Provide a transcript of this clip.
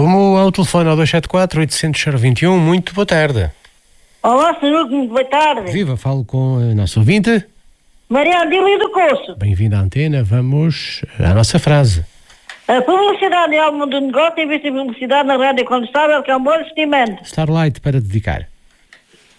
Como ao telefone ao 274-800-21, muito boa tarde. Olá, senhor, muito boa tarde. Viva, falo com a nossa ouvinte. Maria Adília do Coço. Bem-vinda à antena, vamos à nossa frase. A publicidade é alma do negócio e vice publicidade na rádio condenstável, que é um bom investimento. Starlight para dedicar.